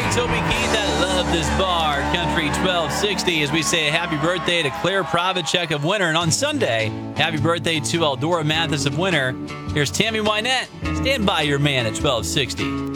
Toby Keith, I love this bar. Country 1260 as we say happy birthday to Claire Pravacek of Winter. And on Sunday, happy birthday to Eldora Mathis of Winter. Here's Tammy Wynette. Stand by your man at 1260.